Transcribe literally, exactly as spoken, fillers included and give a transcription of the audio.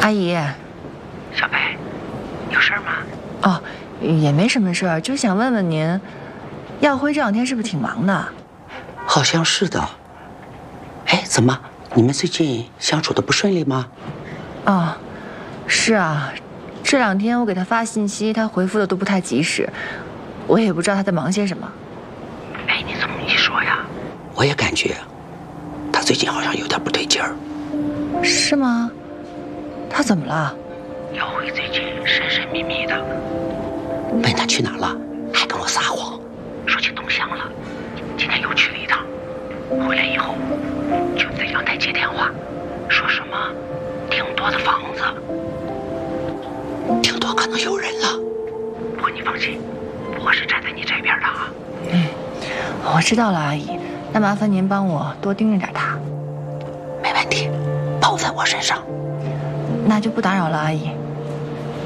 阿姨， 小北，有事吗？ 哦，也没什么事儿，就想问问您，耀辉这两天是不是挺忙的？ 好像是的。哎，怎么？你们最近相处的不顺利吗？ 哦，是啊，这两天我给他发信息，他回复的都不太及时，我也不知道他在忙些什么。 哎，你这么一说呀， 我也感觉他最近好像有点不对劲儿。 是吗？他怎么了？ 耀辉最近神神秘秘的。 问他去哪了，还跟我撒谎， 说去东乡了，今天又去了一趟。回来以后就在阳台接电话，说什么挺多的房子， 挺多可能有人了。 不过你放心，我是站在你这边的啊。 嗯，我知道了，阿姨。那麻烦您帮我多盯着点他。 没问题，包在我身上。 那就不打扰了，阿姨。